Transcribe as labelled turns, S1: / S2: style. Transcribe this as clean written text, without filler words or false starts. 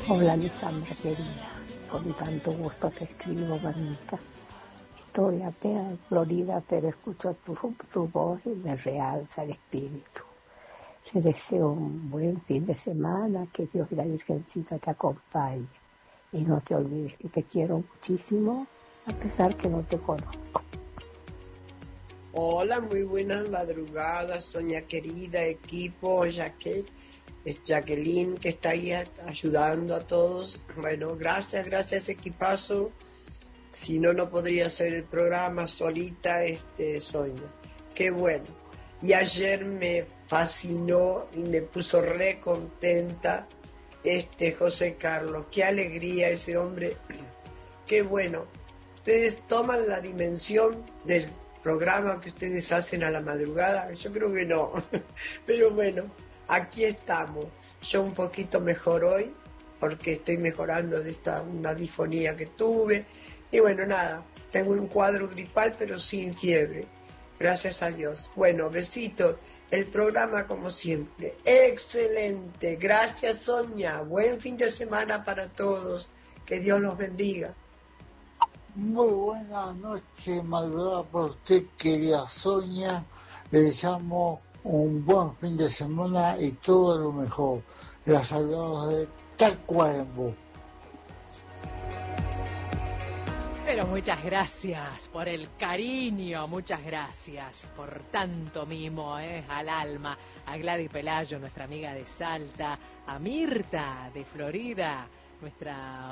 S1: Hola, Lisandra querida, con tanto gusto te escribo, manita. Estoy apenas en Florida, pero escucho tu voz y me realza el espíritu. Te deseo un buen fin de semana, que Dios y la Virgencita te acompañe. Y no te olvides que te quiero muchísimo, a pesar que no te conozco.
S2: Hola, muy buenas madrugadas, Sonia querida, equipo, es Jacqueline que está ahí ayudando a todos. Bueno, gracias equipazo. Si no, no podría hacer el programa solita, Sonia. Qué bueno. Y ayer me fascinó y me puso re contenta José Carlos. Qué alegría ese hombre. Qué bueno. Ustedes toman la dimensión del programa que ustedes hacen a la madrugada. Yo creo que no. Pero bueno, aquí estamos. Yo un poquito mejor hoy, porque estoy mejorando de una difonía que tuve. Y bueno, nada, tengo un cuadro gripal, pero sin fiebre. Gracias a Dios. Bueno, besitos. El programa como siempre. Excelente. Gracias, Sonia. Buen fin de semana para todos. Que Dios los bendiga.
S3: Muy buenas noches, madrugada por usted, querida Sonia. Le deseamos un buen fin de semana y todo lo mejor. La saludamos de Tacuarembó.
S4: Pero muchas gracias por el cariño, muchas gracias por tanto mimo al alma, a Gladys Pelayo, nuestra amiga de Salta, a Mirta de Florida, nuestra